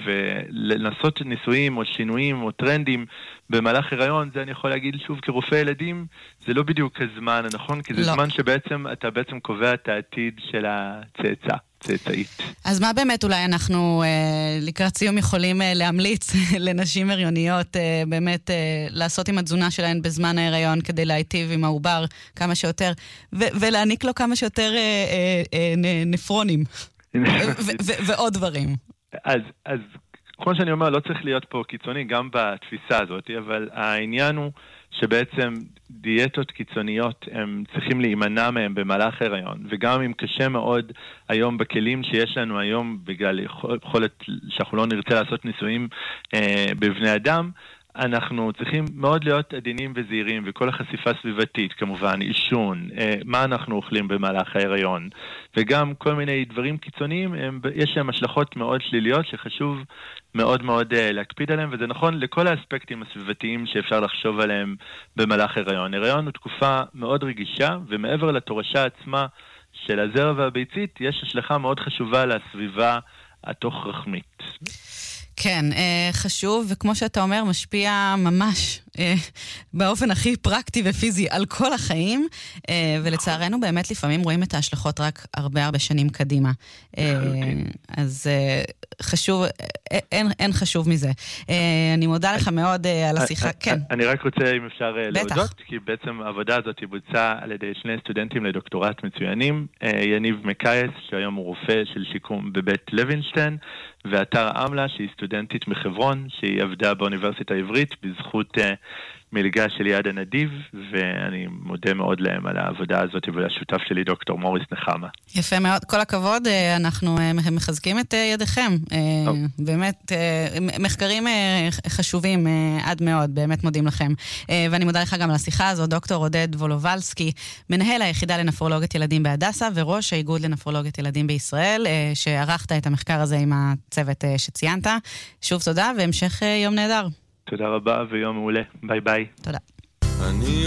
ולנסות ניסויים או שינויים או טרנדים במהלך הריון, זה אני יכול להגיד שוב כרופא ילדים, זה לא בדיוק הזמן הנכון, כי זה זמן שבעצם אתה בעצם קובע את העתיד של הצאצא. צאצאית. אז מה באמת אולי אנחנו לקראת סיום יכולים להמליץ לנשים הריוניות באמת לעשות עם התזונה שלהן בזמן ההיריון כדי להיטיב עם העובר כמה שיותר ולהעניק לו כמה שיותר נפרונים ועוד דברים. אז כמו שאני אומר, לא צריך להיות פה קיצוני גם בתפיסה הזאת, אבל העניין הוא שבעצם דיאטות קיצוניות הם צריכים להימנע מהם במהלך הריון, וגם אם קשה מאוד היום בכלים שיש לנו היום, בגלל יכולת שאנחנו לא נרצה לעשות ניסויים בבני אדם, אנחנו צריכים מאוד להיות עדינים וזהירים, וכל החשיפה סביבתית, כמובן, עישון, מה אנחנו אוכלים במהלך ההיריון, וגם כל מיני דברים קיצוניים, יש להם השלכות מאוד שליליות, שחשוב מאוד מאוד להקפיד עליהם, וזה נכון לכל האספקטים הסביבתיים שאפשר לחשוב עליהם במהלך ההיריון. ההיריון הוא תקופה מאוד רגישה, ומעבר לתורשה עצמה של הזרע והביצית, יש השלכה מאוד חשובה לסביבה התוך רחמית. כן, חשוב, וכמו שאתה אומר, משפיע ממש באופן הכי פרקטי ופיזי על כל החיים, ולצערנו באמת לפעמים רואים את ההשלכות רק הרבה שנים קדימה. אז חשוב, אין חשוב מזה. אני מודה לך מאוד על השיחה. כן. אני רק רוצה, אם אפשר להודות, כי בעצם העבודה הזאת בוצעה על ידי שני סטודנטים לדוקטורט מצוינים, יניב מקייס, שהיום הוא רופא של שיקום בבית לוינשטיין, ואתר אמלה, שהיא סטודנטית מחברון, שהיא עבדה באוניברסיטה העברית, בזכות מלגה של יד הנדיב, ואני מודה מאוד להם על העבודה הזאת, ולשותף שלי דוקטור מוריס נחמה. יפה מאוד, כל הכבוד, אנחנו מחזקים את ידיכם, באמת, מחקרים חשובים עד מאוד, באמת מודים לכם, ואני מודה לך גם על השיחה הזו, דוקטור עודד וולובלסקי, מנהל היחידה לנפרולוגית ילדים בהדסה, וראש האיגוד לנפרולוגית ילדים בישראל, שערכת את המחקר הזה עם הצוות שציינת. שוב תודה, והמשך יום נהדר. תודה רבה ויום מעולה. ביי ביי. תודה.